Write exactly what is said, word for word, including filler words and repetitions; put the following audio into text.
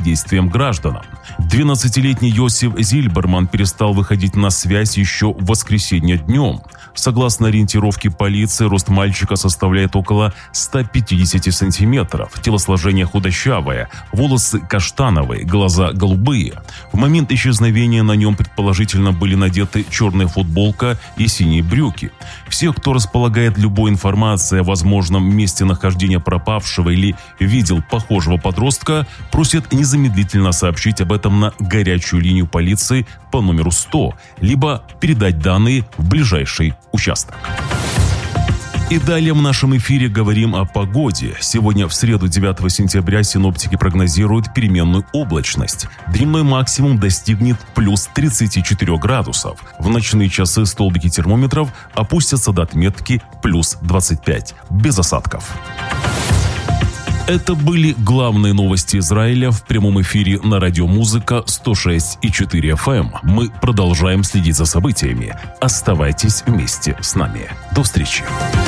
действиям гражданам. двенадцатилетний Йосиф Зильберман перестал выходить на связь еще в воскресенье днем. Согласно ориентировке полиции, рост мальчика составляет около ста пятидесяти сантиметров, телосложение худощавое, волосы каштановые, глаза голубые. В момент исчезновения на нем предположительно были надеты черная футболка и синие брюки. Всех, кто располагает любой информацией о возможном месте нахождения пропавшего или видел похожего подростка, просят незамедлительно сообщить об этом на горячую линию полиции по номеру сто, либо передать данные в ближайший участок. И далее в нашем эфире говорим о погоде. Сегодня, в среду, девятого сентября, синоптики прогнозируют переменную облачность. Дневной максимум достигнет плюс тридцати четырёх градусов. В ночные часы столбики термометров опустятся до отметки плюс двадцать пять, без осадков. Это были главные новости Израиля в прямом эфире на радио Музыка сто шесть и четыре эф эм. Мы продолжаем следить за событиями. Оставайтесь вместе с нами. До встречи.